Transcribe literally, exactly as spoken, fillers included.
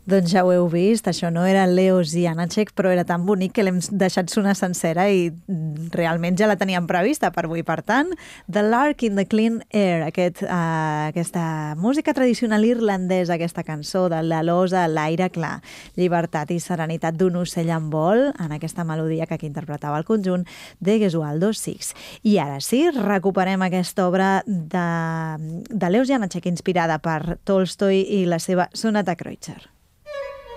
Doncs ja ho heu vist, això no era Leos Janáček, però era tan bonic que l'hem deixat sonar sencera i realment ja la teníem prevista per avui. Per tant, The Lark in the Clean Air, aquest, uh, aquesta música tradicional irlandesa, aquesta cançó de l'alosa a l'aire clar, llibertat i serenitat d'un ocell en vol, en aquesta melodia que aquí interpretava el conjunt de Gesualdo Six. I ara sí, recuperem aquesta obra de, de Leos Janáček inspirada per Tolstoi i la seva Sonata Kreutzer.